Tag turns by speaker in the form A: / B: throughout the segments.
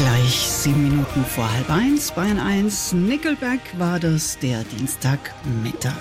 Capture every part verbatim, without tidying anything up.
A: Gleich sieben Minuten vor halb eins, Bayern eins, Nickelback war das, der Dienstagmittag.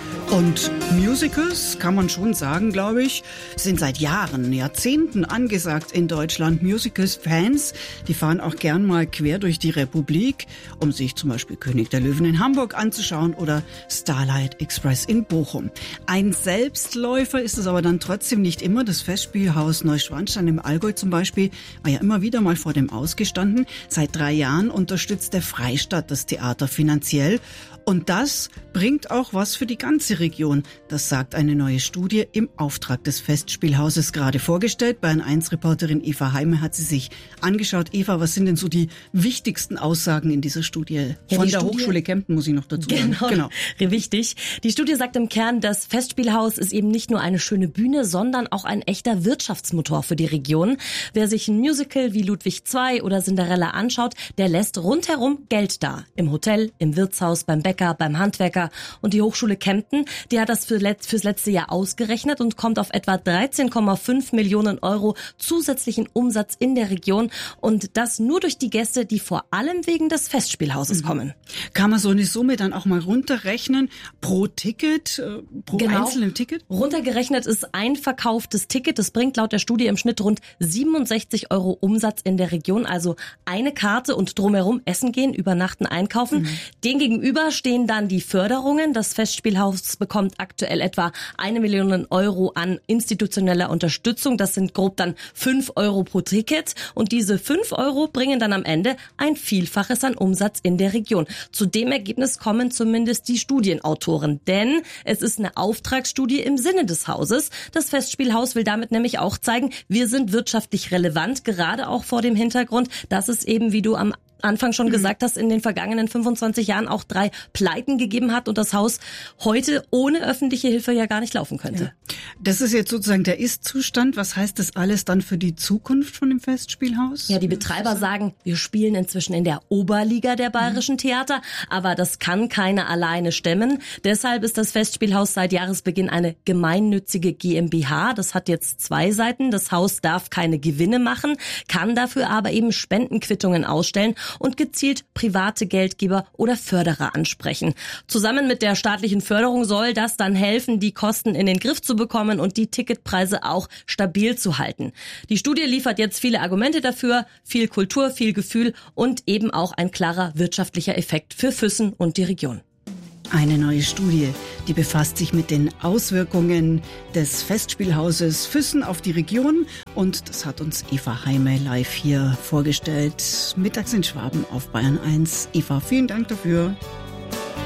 A: Und Musicals, kann man schon sagen, glaube ich, sind seit Jahren, Jahrzehnten angesagt in Deutschland. Musicals-Fans, die fahren auch gern mal quer durch die Republik, um sich zum Beispiel König der Löwen in Hamburg anzuschauen oder Starlight Express in Bochum. Ein Selbstläufer ist es aber dann trotzdem nicht immer. Das Festspielhaus Neuschwanstein im Allgäu zum Beispiel war ja immer wieder mal vor dem Ausgestanden. Seit drei Jahren unterstützt der Freistaat das Theater finanziell. Und das bringt auch was für die ganze Region. Das sagt eine neue Studie im Auftrag des Festspielhauses gerade vorgestellt. Bayern eins Reporterin Eva Heime hat sie sich angeschaut. Eva, was sind denn so die wichtigsten Aussagen in dieser Studie?
B: Ja,
A: Von
B: die
A: der
B: Studie,
A: Hochschule Kempten muss ich noch dazu sagen.
B: Genau, genau, wichtig. Die Studie sagt im Kern, das Festspielhaus ist eben nicht nur eine schöne Bühne, sondern auch ein echter Wirtschaftsmotor für die Region. Wer sich ein Musical wie Ludwig der Zweite oder Cinderella anschaut, der lässt rundherum Geld da. Im Hotel, im Wirtshaus, beim Bäcker, beim Handwerker. Und die Hochschule Kempten, die hat das für letzt, fürs letzte Jahr ausgerechnet und kommt auf etwa dreizehn Komma fünf Millionen Euro zusätzlichen Umsatz in der Region. Und das nur durch die Gäste, die vor allem wegen des Festspielhauses mhm. kommen.
A: Kann man so eine Summe dann auch mal runterrechnen? Pro Ticket, äh, pro
B: genau.
A: einzelnen Ticket?
B: Runtergerechnet ist ein verkauftes Ticket. Das bringt laut der Studie im Schnitt rund siebenundsechzig Euro Umsatz in der Region. Also eine Karte und drumherum essen gehen, übernachten, einkaufen. Mhm. Den gegenüber stehen dann die Förderungen. Das Festspielhaus bekommt aktuell etwa eine Million Euro an institutioneller Unterstützung. Das sind grob dann fünf Euro pro Ticket. Und diese fünf Euro bringen dann am Ende ein Vielfaches an Umsatz in der Region. Zu dem Ergebnis kommen zumindest die Studienautoren. Denn es ist eine Auftragsstudie im Sinne des Hauses. Das Festspielhaus will damit nämlich auch zeigen, wir sind wirtschaftlich relevant, gerade auch vor dem Hintergrund, dass es eben, wie du am Anfang schon gesagt hast, in den vergangenen fünfundzwanzig Jahren auch drei Pleiten gegeben hat und das Haus heute ohne öffentliche Hilfe ja gar nicht laufen könnte.
A: Ja. Das ist jetzt sozusagen der Ist-Zustand. Was heißt das alles dann für die Zukunft von dem Festspielhaus?
B: Ja, die Betreiber sagen, wir spielen inzwischen in der Oberliga der bayerischen Theater, aber das kann keiner alleine stemmen. Deshalb ist das Festspielhaus seit Jahresbeginn eine gemeinnützige GmbH. Das hat jetzt zwei Seiten. Das Haus darf keine Gewinne machen, kann dafür aber eben Spendenquittungen ausstellen und gezielt private Geldgeber oder Förderer ansprechen. Zusammen mit der staatlichen Förderung soll das dann helfen, die Kosten in den Griff zu bekommen und die Ticketpreise auch stabil zu halten. Die Studie liefert jetzt viele Argumente dafür, viel Kultur, viel Gefühl und eben auch ein klarer wirtschaftlicher Effekt für Füssen und die Region.
A: Eine neue Studie, die befasst sich mit den Auswirkungen des Festspielhauses Füssen auf die Region. Und das hat uns Eva Heime live hier vorgestellt. Mittags in Schwaben auf Bayern eins. Eva, vielen Dank dafür.